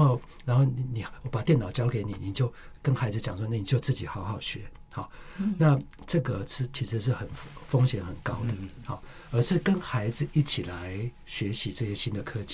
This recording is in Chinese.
后我把电脑交给你，你就跟孩子讲说，那你就自己好好学。好，那这个其实是很风险很高的。好，而是跟孩子一起来学习这些新的科技。